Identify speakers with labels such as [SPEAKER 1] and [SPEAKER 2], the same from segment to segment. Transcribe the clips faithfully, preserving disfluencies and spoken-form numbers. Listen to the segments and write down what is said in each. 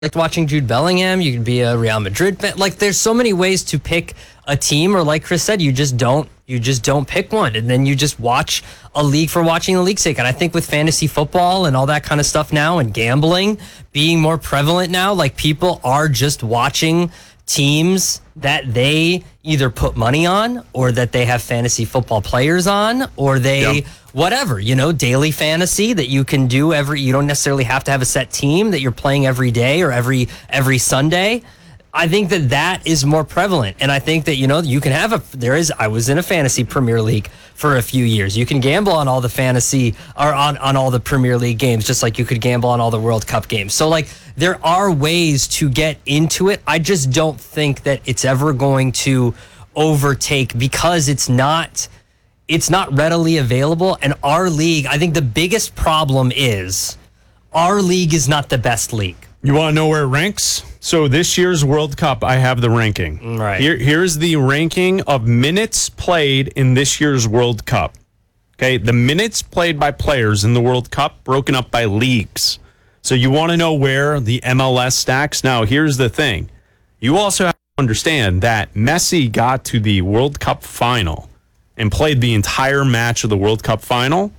[SPEAKER 1] liked watching Jude Bellingham. You could be a Real Madrid fan. Like, there's so many ways to pick a team, or like Chris said, you just don't you just don't pick one, and then you just watch a league for watching the league's sake. And I think with fantasy football and all that kind of stuff now, and gambling being more prevalent now, like, people are just watching teams that they either put money on, or that they have fantasy football players on, or they yep. whatever, you know, daily fantasy that you can do every, you don't necessarily have to have a set team that you're playing every day or every every Sunday. I think that that is more prevalent. And I think that, you know, you can have a, there is, I was in a fantasy Premier League for a few years. You can gamble on all the fantasy, or on, on all the Premier League games, just like you could gamble on all the World Cup games. So, like, there are ways to get into it. I just don't think that it's ever going to overtake, because it's not, it's not readily available. And our league, I think the biggest problem is our league is not the best league.
[SPEAKER 2] You want to know where it ranks? So this year's World Cup, I have the ranking.
[SPEAKER 1] Right.
[SPEAKER 2] Here, here's the ranking of minutes played in this year's World Cup. Okay, the minutes played by players in the World Cup broken up by leagues. So you want to know where the M L S stacks? Now, here's the thing. You also have to understand that Messi got to the World Cup final and played the entire match of the World Cup final,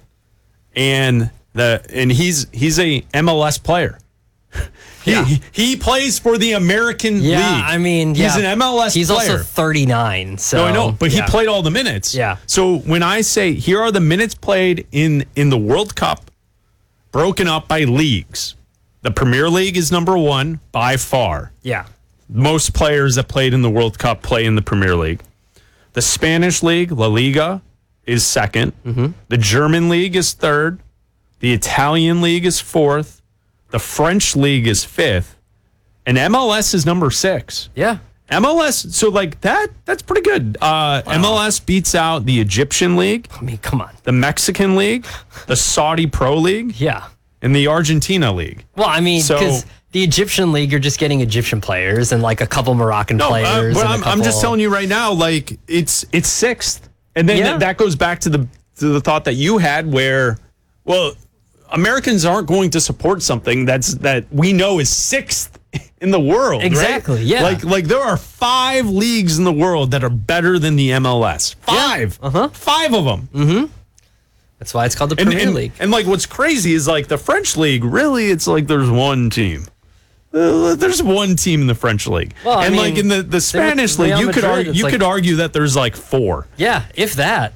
[SPEAKER 2] and the and he's he's a M L S player.
[SPEAKER 1] Yeah.
[SPEAKER 2] He, he plays for the American
[SPEAKER 1] yeah,
[SPEAKER 2] League.
[SPEAKER 1] I mean,
[SPEAKER 2] he's
[SPEAKER 1] yeah.
[SPEAKER 2] an M L S
[SPEAKER 1] he's
[SPEAKER 2] player.
[SPEAKER 1] He's also thirty-nine. So
[SPEAKER 2] no, I know, but
[SPEAKER 1] yeah.
[SPEAKER 2] he played all the minutes.
[SPEAKER 1] Yeah.
[SPEAKER 2] So when I say here are the minutes played in in the World Cup, broken up by leagues, the Premier League is number one by far.
[SPEAKER 1] Yeah.
[SPEAKER 2] Most players that played in the World Cup play in the Premier League. The Spanish League, La Liga, is second.
[SPEAKER 1] Mm-hmm.
[SPEAKER 2] The German League is third. The Italian League is fourth. The French League is fifth. And M L S is number six.
[SPEAKER 1] Yeah.
[SPEAKER 2] M L S, so like that, that's pretty good. Uh, wow. M L S beats out the Egyptian League.
[SPEAKER 1] I mean, come on.
[SPEAKER 2] The Mexican League, the Saudi Pro League.
[SPEAKER 1] Yeah.
[SPEAKER 2] And the Argentina League.
[SPEAKER 1] Well, I mean, because
[SPEAKER 2] so,
[SPEAKER 1] the Egyptian League, you're just getting Egyptian players and like a couple Moroccan
[SPEAKER 2] no,
[SPEAKER 1] players.
[SPEAKER 2] Uh, but
[SPEAKER 1] and
[SPEAKER 2] I'm,
[SPEAKER 1] couple...
[SPEAKER 2] I'm just telling you right now, like, it's it's sixth. And then
[SPEAKER 1] yeah.
[SPEAKER 2] th- that goes back to the to the thought that you had where, well, Americans aren't going to support something that's that we know is sixth in the world.
[SPEAKER 1] Exactly.
[SPEAKER 2] Right?
[SPEAKER 1] Yeah.
[SPEAKER 2] Like like there are five leagues in the world that are better than the M L S. Five.
[SPEAKER 1] Yeah. Uh-huh.
[SPEAKER 2] Five of them.
[SPEAKER 1] Mm-hmm. That's why it's called the Premier
[SPEAKER 2] and, and,
[SPEAKER 1] League.
[SPEAKER 2] And like what's crazy is like the French League, really it's like there's one team. Uh, there's one team in the French League.
[SPEAKER 1] Well, I
[SPEAKER 2] and
[SPEAKER 1] mean,
[SPEAKER 2] like in the, the Spanish League, you could argue you
[SPEAKER 1] like,
[SPEAKER 2] could argue that there's like four.
[SPEAKER 1] Yeah, if that.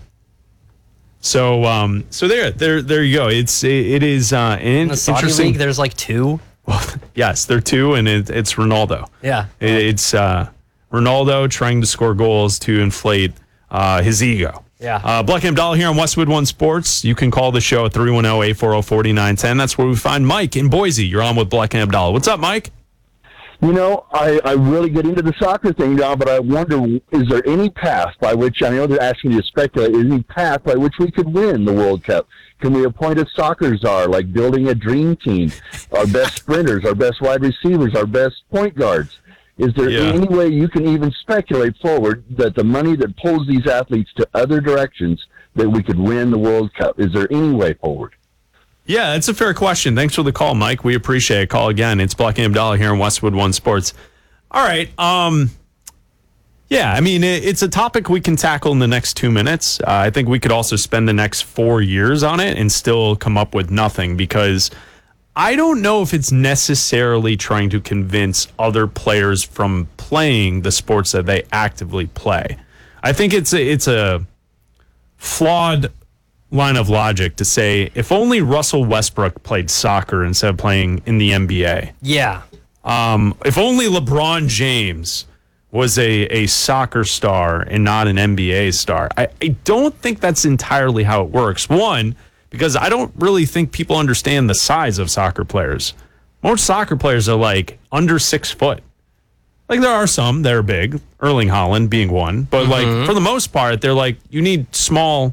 [SPEAKER 2] So, um, so there, there, there you go. It's it, it is uh, an
[SPEAKER 1] in the Saudi
[SPEAKER 2] interesting.
[SPEAKER 1] League, there's like two.
[SPEAKER 2] Well, yes, there are two, and it, it's Ronaldo.
[SPEAKER 1] Yeah,
[SPEAKER 2] it, it's uh, Ronaldo trying to score goals to inflate uh, his ego.
[SPEAKER 1] Yeah.
[SPEAKER 2] Uh, Black and Abdallah here on Westwood One Sports. You can call the show at three one zero, eight four zero, four nine one zero. That's where we find Mike in Boise. You're on with Black and Abdallah. What's up, Mike?
[SPEAKER 3] You know, I, I really get into the soccer thing now, but I wonder, is there any path by which, I know they're asking you to speculate, is there any path by which we could win the World Cup? Can we appoint a soccer czar, like building a dream team, our best sprinters, our best wide receivers, our best point guards? Is there
[SPEAKER 2] yeah.
[SPEAKER 3] any way you can even speculate forward that the money that pulls these athletes to other directions, that we could win the World Cup? Is there any way forward?
[SPEAKER 2] Yeah, that's a fair question. Thanks for the call, Mike. We appreciate it. Call again. It's Black and Abdallah here in Westwood One Sports. All right. Um, yeah, I mean, it, it's a topic we can tackle in the next two minutes. Uh, I think we could also spend the next four years on it and still come up with nothing, because I don't know if it's necessarily trying to convince other players from playing the sports that they actively play. I think it's a, it's a flawed line of logic to say if only Russell Westbrook played soccer instead of playing in the N B A.
[SPEAKER 1] Yeah.
[SPEAKER 2] Um, if only LeBron James was a, a soccer star and not an N B A star. I, I don't think that's entirely how it works. One, because I don't really think people understand the size of soccer players. Most soccer players are like under six foot. Like there are some that are big, Erling Haaland being one, but mm-hmm. like for the most part, they're like, you need small,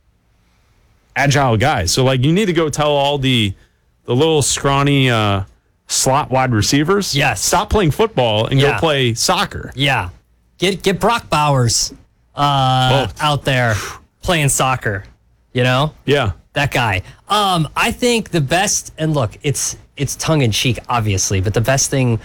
[SPEAKER 2] agile guys. So like you need to go tell all the the little scrawny uh, slot wide receivers,
[SPEAKER 1] yes,
[SPEAKER 2] stop playing football and
[SPEAKER 1] yeah.
[SPEAKER 2] go play soccer.
[SPEAKER 1] Yeah, get get Brock Bowers uh, out there playing soccer. You know,
[SPEAKER 2] yeah,
[SPEAKER 1] that guy. Um, I think the best. And look, it's it's tongue in cheek, obviously, but the best thing